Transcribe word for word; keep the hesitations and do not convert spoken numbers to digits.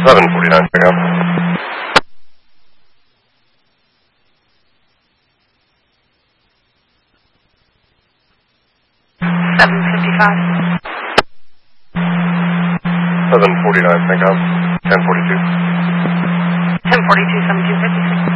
seven forty-nine, pick up. seven fifty-five. seven forty-nine, pick up. ten forty-two. ten forty-two, seventeen fifty-six.